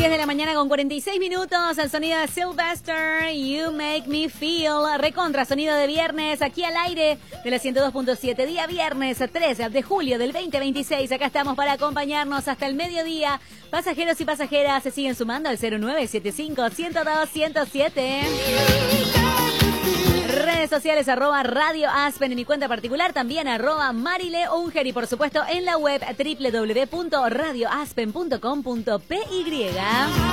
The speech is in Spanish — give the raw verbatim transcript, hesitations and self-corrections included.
diez de la mañana con cuarenta y seis minutos, al sonido de Sylvester, You Make Me Feel, recontra sonido de viernes, aquí al aire de la ciento dos punto siete, día viernes tres de julio del veinte veintiséis, acá estamos para acompañarnos hasta el mediodía. Pasajeros y pasajeras se siguen sumando al cero nueve siete cinco, uno cero dos, uno cero siete. Redes sociales, arroba Radio Aspen, en mi cuenta particular, también arroba Marile Unger, y por supuesto en la web doble u doble u doble u punto radio aspen punto com punto p y.